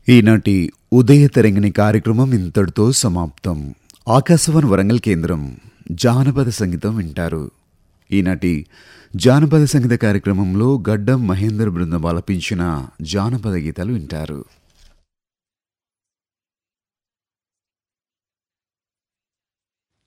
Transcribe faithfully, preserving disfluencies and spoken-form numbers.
ఈనాటి ఉదయ తరంగిణి కార్యక్రమం ఇంతటితో సమాప్తం. ఆకాశవాణి వరంగల్ కేంద్రం జానపద సంగీతం వింటారు. ఈనాటి జానపద సంగీత కార్యక్రమంలో గడ్డం మహేందర్ బృందం ఆలపించిన జానపద గీతాలు వింటారు.